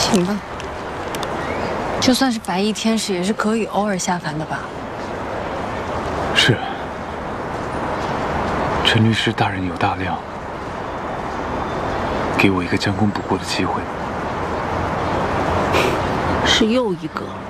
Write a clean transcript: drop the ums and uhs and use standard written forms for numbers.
行吧，就算是白衣天使，也是可以偶尔下凡的吧？ 是，陈律师大人有大量，给我一个将功补过的机会。 是又一个。